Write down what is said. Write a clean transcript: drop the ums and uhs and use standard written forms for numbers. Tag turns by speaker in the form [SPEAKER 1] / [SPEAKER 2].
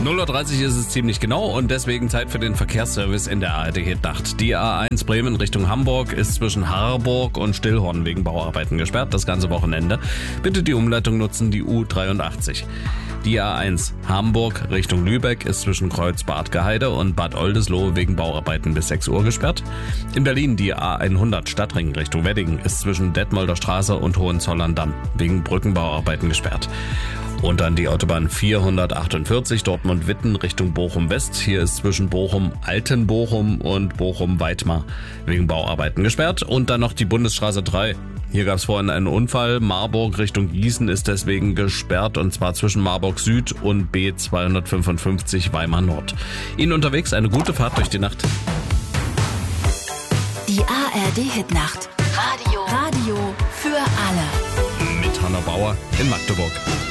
[SPEAKER 1] 0:30 Uhr ist es ziemlich genau und deswegen Zeit für den Verkehrsservice in der ARD-Hit-Nacht. Die A1 Bremen Richtung Hamburg ist zwischen Harburg und Stillhorn wegen Bauarbeiten gesperrt, das ganze Wochenende. Bitte die Umleitung nutzen, die U83. Die A1 Hamburg Richtung Lübeck ist zwischen Kreuz-Bad-Geheide und Bad Oldesloe wegen Bauarbeiten bis 6 Uhr gesperrt. In Berlin die A100 Stadtring Richtung Wedding ist zwischen Detmolder Straße und Hohenzollern-Damm wegen Brückenbauarbeiten gesperrt. Und dann die Autobahn 448 Dortmund-Witten Richtung Bochum-West. Hier ist zwischen Bochum-Altenbochum und Bochum-Weitmar wegen Bauarbeiten gesperrt. Und dann noch die Bundesstraße 3. Hier gab es vorhin einen Unfall. Marburg Richtung Gießen ist deswegen gesperrt und zwar zwischen Marburg Süd und B255 Weimar Nord. Ihnen unterwegs eine gute Fahrt durch die Nacht.
[SPEAKER 2] Die ARD-Hit-Nacht. Radio für alle.
[SPEAKER 1] Mit Hanna Bauer in Magdeburg.